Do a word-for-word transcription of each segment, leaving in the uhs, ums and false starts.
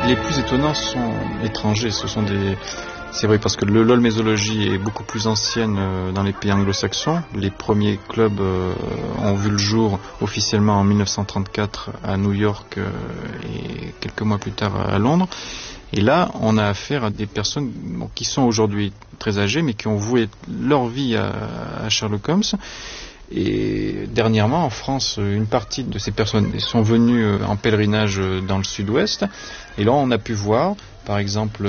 Les plus étonnants sont étrangers. Ce sont des... C'est vrai parce que le l'holmésologie est beaucoup plus ancienne dans les pays anglo-saxons. Les premiers clubs ont vu le jour officiellement en mille neuf cent trente-quatre à New York et quelques mois plus tard à Londres. Et là, on a affaire à des personnes bon, qui sont aujourd'hui très âgées, mais qui ont voué leur vie à, à Sherlock Holmes. Et dernièrement, en France, une partie de ces personnes sont venues en pèlerinage dans le sud-ouest. Et là, on a pu voir, par exemple,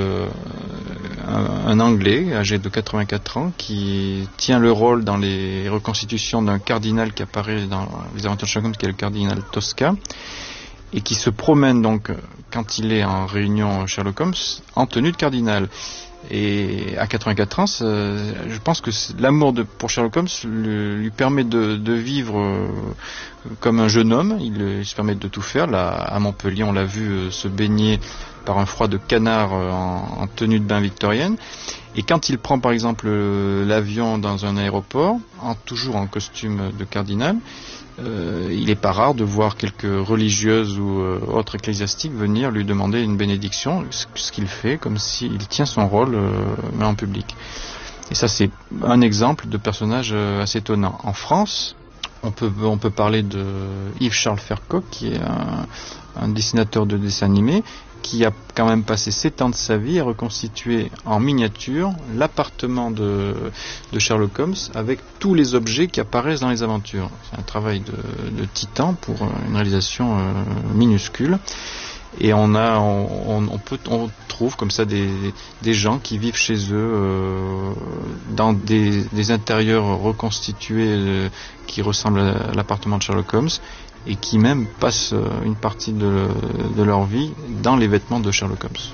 un, un Anglais âgé de quatre-vingt-quatre ans qui tient le rôle dans les reconstitutions d'un cardinal qui apparaît dans les aventures de Sherlock Holmes, qui est le cardinal Tosca, et qui se promène donc, quand il est en réunion Sherlock Holmes, en tenue de cardinal. Et à quatre-vingt-quatre ans, je pense que l'amour de, pour Sherlock Holmes lui, lui permet de, de vivre euh, comme un jeune homme. Il, il se permet de tout faire. Là, à Montpellier, on l'a vu euh, se baigner par un froid de canard euh, en, en tenue de bain victorienne. Et quand il prend par exemple euh, l'avion dans un aéroport, en, toujours en costume de cardinal, Euh, il n'est pas rare de voir quelques religieuses ou euh, autres ecclésiastiques venir lui demander une bénédiction, ce, ce qu'il fait comme s'il tient son rôle, euh, mais en public. Et ça, c'est un exemple de personnage euh, assez étonnant. En France, on peut, on peut parler de Yves-Charles Fercoq, qui est un, un dessinateur de dessins animés, qui a quand même passé sept ans de sa vie à reconstituer en miniature l'appartement de, de Sherlock Holmes avec tous les objets qui apparaissent dans les aventures. C'est un travail de, de titan pour une réalisation euh, minuscule. Et on a, on, on, peut, on trouve comme ça des, des gens qui vivent chez eux euh, dans des, des intérieurs reconstitués euh, qui ressemblent à l'appartement de Sherlock Holmes, et qui même passent une partie de, de leur vie dans les vêtements de Sherlock Holmes.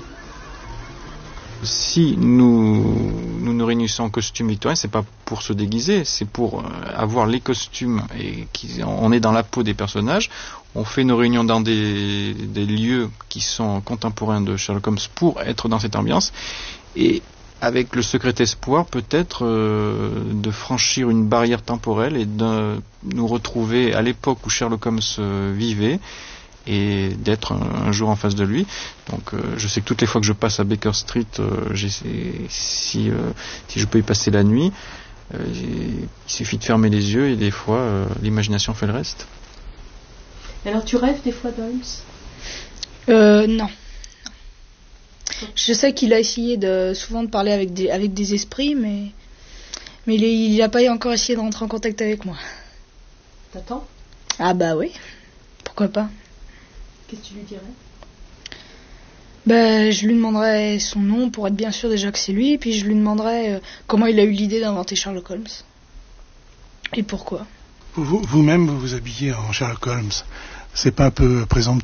Si nous nous, nous réunissons en costume victorien, c'est pas pour se déguiser, c'est pour avoir les costumes et qui, on est dans la peau des personnages. On fait nos réunions dans des, des lieux qui sont contemporains de Sherlock Holmes pour être dans cette ambiance, et avec le secret espoir peut-être euh, de franchir une barrière temporelle et de nous retrouver à l'époque où Sherlock Holmes euh, vivait et d'être un, un jour en face de lui. Donc euh, je sais que toutes les fois que je passe à Baker Street, euh, si, euh, si je peux y passer la nuit, euh, il suffit de fermer les yeux et des fois euh, l'imagination fait le reste. Alors tu rêves des fois d'Holmes ? Euh, non. Je sais qu'il a essayé de, souvent de parler avec des, avec des esprits, mais, mais il n'a pas encore essayé de rentrer en contact avec moi. T'attends ? Ah bah oui, pourquoi pas. Qu'est-ce que tu lui dirais ? Bah, je lui demanderais son nom pour être bien sûr déjà que c'est lui, puis je lui demanderais euh, comment il a eu l'idée d'inventer Sherlock Holmes. Et pourquoi. Vous, vous-même, vous vous habillez en Sherlock Holmes. C'est pas un peu présomptueux ?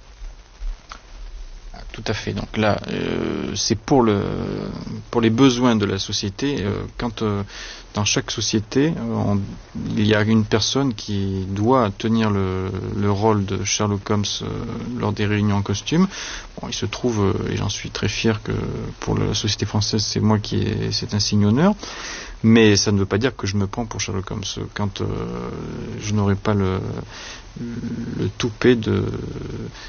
Tout à fait. Donc là, euh, c'est pour le pour les besoins de la société. Euh, quand euh, dans chaque société, on, il y a une personne qui doit tenir le, le rôle de Sherlock Holmes euh, lors des réunions en costume. Bon, il se trouve, euh, et j'en suis très fier que pour la société française, c'est moi qui ai cet insigne honneur. Mais ça ne veut pas dire que je me prends pour Sherlock Holmes. Quand euh, je n'aurai pas le, le toupet de,